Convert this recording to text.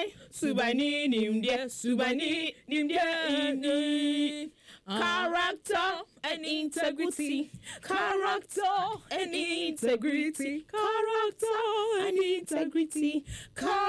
Subani nimdia, Subani nimdia. Character and integrity. Character and integrity. Character and integrity.